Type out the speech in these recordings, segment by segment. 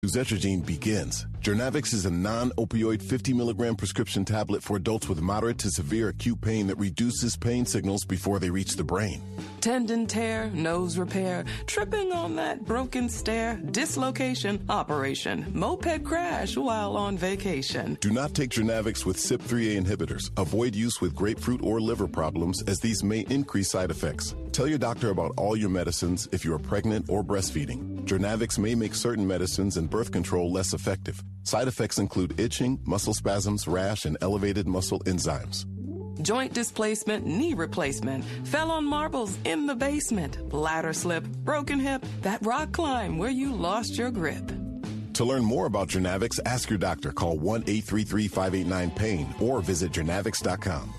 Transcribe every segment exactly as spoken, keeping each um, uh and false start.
Suzetrigine begins. Journavx is a non-opioid fifty milligram prescription tablet for adults with moderate to severe acute pain that reduces pain signals before they reach the brain. Tendon tear, nose repair, tripping on that broken stair, dislocation, operation, moped crash while on vacation. Do not take Journavx with C Y P three A inhibitors. Avoid use with grapefruit or liver problems, as these may increase side effects. Tell your doctor about all your medicines if you are pregnant or breastfeeding. Journavx may make certain medicines and birth control less effective. Side effects include itching, muscle spasms, rash, and elevated muscle enzymes. Joint displacement, knee replacement, fell on marbles in the basement, ladder slip, broken hip, that rock climb where you lost your grip. To learn more about Journavx, ask your doctor. Call one eight three three, five eight nine, pain or visit journavx dot com.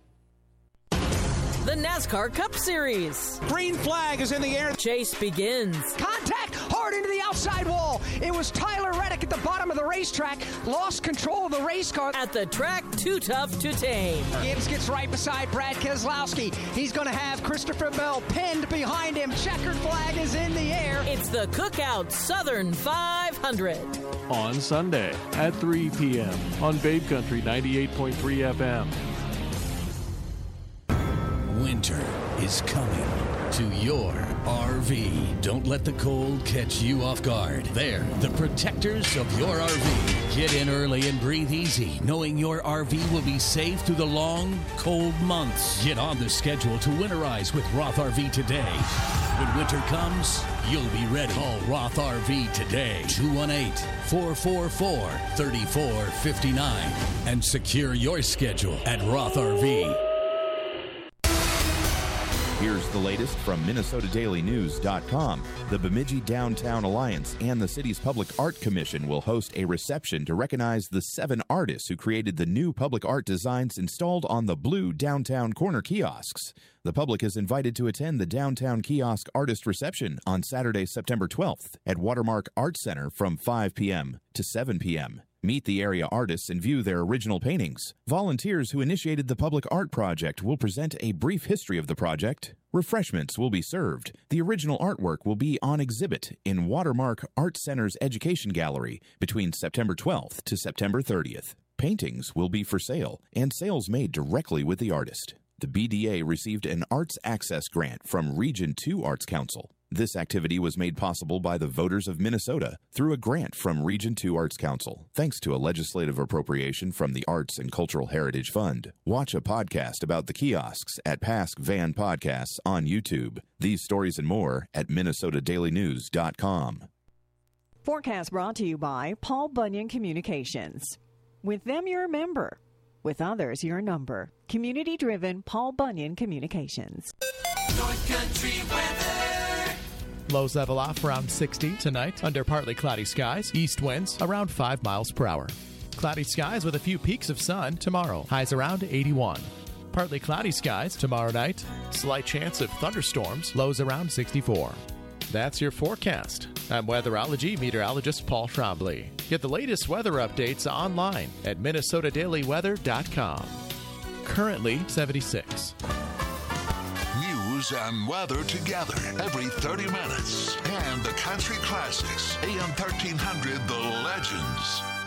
The NASCAR Cup Series. Green flag is in the air. Chase begins. Contact hard into the outside wall. It was Tyler Reddick at the bottom of the racetrack. Lost control of the race car. At the track, too tough to tame. Gibbs gets right beside Brad Keselowski. He's going to have Christopher Bell pinned behind him. Checkered flag is in the air. It's the Cookout Southern five hundred. On Sunday at three p.m. on Babe Country ninety-eight point three F M. Winter is coming to your R V. Don't let the cold catch you off guard. They're the protectors of your R V. Get in early and breathe easy, knowing your R V will be safe through the long, cold months. Get on the schedule to winterize with Roth R V today. When winter comes, you'll be ready. Call Roth R V today, two one eight, four four four, three four five nine, and secure your schedule at Roth R V. Here's the latest from Minnesota Daily News dot com. The Bemidji Downtown Alliance and the city's Public Art Commission will host a reception to recognize the seven artists who created the new public art designs installed on the blue downtown corner kiosks. The public is invited to attend the Downtown Kiosk Artist Reception on Saturday, September twelfth at Watermark Art Center from five p.m. to seven p.m. Meet the area artists and view their original paintings. Volunteers who initiated the public art project will present a brief history of the project. Refreshments will be served. The original artwork will be on exhibit in Watermark Art Center's Education Gallery between September twelfth to September thirtieth. Paintings will be for sale and sales made directly with the artist. The B D A received an Arts Access Grant from Region two Arts Council. This activity was made possible by the voters of Minnesota through a grant from Region two Arts Council, thanks to a legislative appropriation from the Arts and Cultural Heritage Fund. Watch a podcast about the kiosks at Pask Van Podcasts on YouTube. These stories and more at Minnesota Daily News dot com. Forecast brought to you by Paul Bunyan Communications. With them, you're a member. With others, you're a number. Community-driven Paul Bunyan Communications. North Country weather. Lows level off around sixty tonight under partly cloudy skies. East winds around five miles per hour. Cloudy skies with a few peaks of sun tomorrow. Highs around eighty-one. Partly cloudy skies tomorrow night. Slight chance of thunderstorms. Lows around sixty-four. That's your forecast. I'm weatherology meteorologist Paul Trombley. Get the latest weather updates online at Minnesota Daily Weather dot com. Currently seventy-six. News and weather together every thirty minutes. And the country classics, A M thirteen hundred, The Legends.